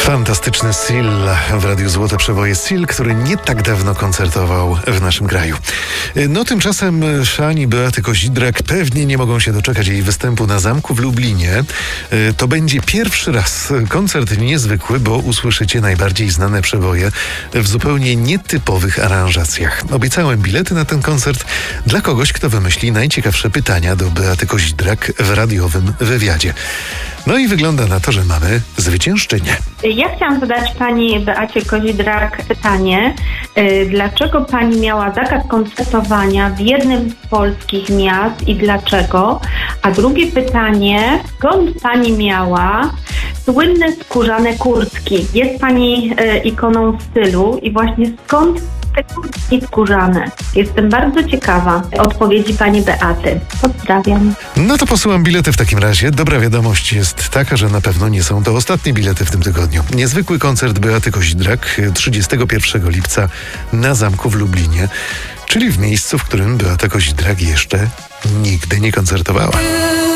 Fantastyczny Seal w Radiu Złote Przeboje. Seal, który nie tak dawno koncertował w naszym kraju. No tymczasem fani Beaty Kozidrak pewnie nie mogą się doczekać jej występu na Zamku w Lublinie. To będzie pierwszy raz koncert niezwykły, bo usłyszycie najbardziej znane przeboje w zupełnie nietypowych aranżacjach. Obiecałem bilety na ten koncert dla kogoś, kto wymyśli najciekawsze pytania do Beaty Kozidrak w radiowym wywiadzie. No i wygląda na to, że mamy zwyciężczynię. Ja chciałam zadać pani Beacie Kozidrak pytanie, dlaczego pani miała zakaz koncertowania w jednym z polskich miast i dlaczego? A drugie pytanie, skąd pani miała słynne skórzane kurtki? Jest pani ikoną stylu i właśnie skąd te kurtki skórzane? Jestem bardzo ciekawa odpowiedzi pani Beaty. Pozdrawiam. No to posyłam bilety w takim razie. Dobra wiadomość jest taka, że na pewno nie są to ostatnie bilety w tym tygodniu. Niezwykły koncert Beaty Kozidrak 31 lipca na Zamku w Lublinie, czyli w miejscu, w którym Beata Kozidrak jeszcze nigdy nie koncertowała.